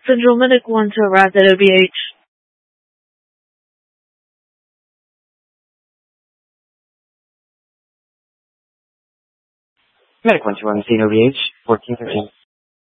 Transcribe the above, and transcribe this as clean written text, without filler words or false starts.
Central Medic 1 to arrive at OBH. Medic 1 to on the scene, OBH, 1413.